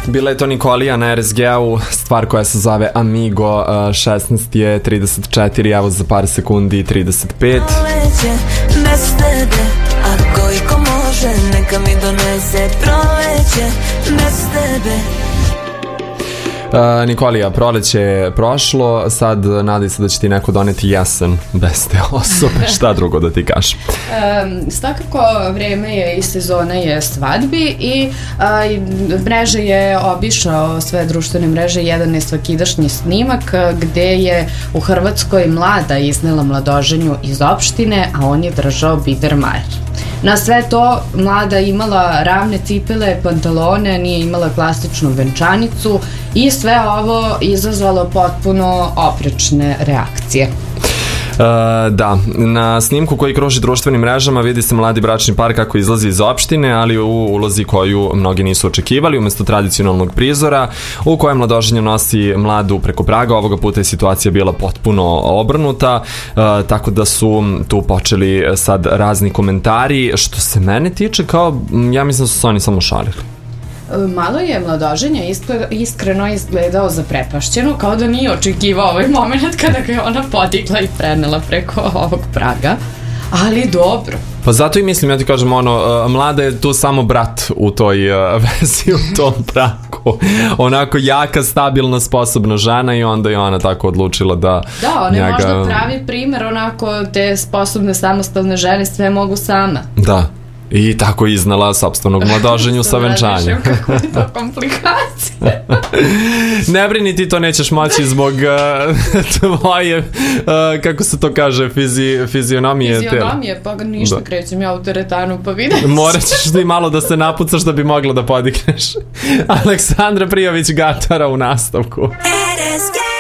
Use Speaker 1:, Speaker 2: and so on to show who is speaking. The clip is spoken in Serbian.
Speaker 1: Bila je to Nikolija na RSG-u, stvar koja se zove Amigo, 16 je 34, evo za par sekundi 35.
Speaker 2: Bez tebe, ako iko može, neka mi donese proleće, bez tebe.
Speaker 1: Nikolija, proleće je prošlo, sad nadaj se da će ti neko doneti jesen bez te osobe, šta drugo da ti kažem?
Speaker 3: Svakako vreme je i sezona je svadbi i mreže je obišao sve društvene mreže, jedan je svakidašnji snimak gde je u Hrvatskoj mlada iznela mladoženju iz opštine, a on je držao bidermajer. Na sve to mlada imala ravne cipele, pantalone, nije imala klasičnu venčanicu i sve ovo izazvalo potpuno oprečne reakcije.
Speaker 1: Da, na snimku koji kruži društvenim mrežama vidi se mladi bračni par kako izlazi iz opštine, ali u ulozi koju mnogi nisu očekivali, umesto tradicionalnog prizora u kojem mladoženja nosi mladu preko praga. Ovoga puta je situacija bila potpuno obrnuta, tako da su tu počeli sad razni komentari. Što se mene tiče, kao ja mislim da su se oni samo šalili.
Speaker 3: Malo je mladoženja iskreno izgledao zaprepašćeno, kao da nije očekivao ovaj moment kada ga je ona podigla i prenela preko ovog praga, ali dobro.
Speaker 1: Pa zato i mislim, ja ti kažem, mlada je tu samo brat u toj vezi, u tom braku. Onako jaka, stabilna, sposobna žena i onda je ona tako odlučila da...
Speaker 3: Da, ona je možda pravi primer, onako te sposobne, samostalne žene sve mogu sama.
Speaker 1: Da. I tako iznala sopstvenog mladoženju sa venčanjem.
Speaker 3: Kako je to komplikacije.
Speaker 1: Ne brini, ti to nećeš moći zbog tvoje, kako se to kaže, fizionomije.
Speaker 3: Fizionomije, pa ništa, krećem ja u teretanu, pa vidim.
Speaker 1: Morat ćeš ti malo da se napucaš da bi mogla da podigneš. Aleksandra Prijović Gatara u nastavku. RSG